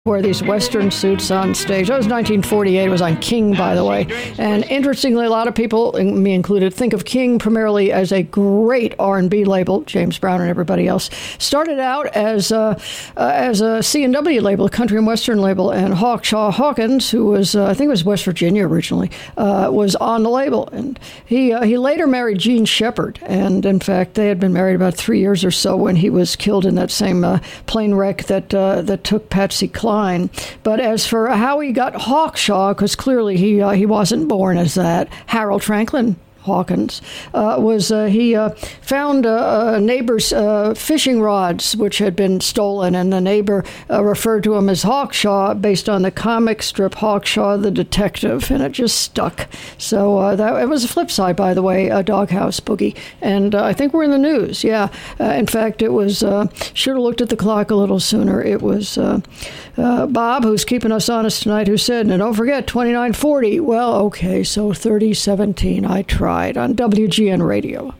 Wear these Western suits on stage. That was 1948. It was on King, by the way. And interestingly, a lot of people, me included, think of King primarily as a great R&B label. James Brown and everybody else started out as a C&W label, a country and western label. And Hawkshaw Hawkins, who was, I think it was West Virginia originally, was on the label. And he later married Jean Shepard. And in fact, they had been married about 3 years or so when he was killed in that same plane wreck that took Patsy Cline. But as for how he got Hawkshaw, because clearly he wasn't born as that, Harold Franklin Hawkins he found a neighbor's fishing rods, which had been stolen, and the neighbor referred to him as Hawkshaw based on the comic strip Hawkshaw the Detective, and it just stuck. So it was a flip side, by the way, Doghouse Boogie, and I think we're in the news. Yeah, in fact, it was should have looked at the clock a little sooner. It was Bob, who's keeping us honest tonight, who said, "And don't forget 2940." Well, okay, so 3017. I tried on WGN Radio.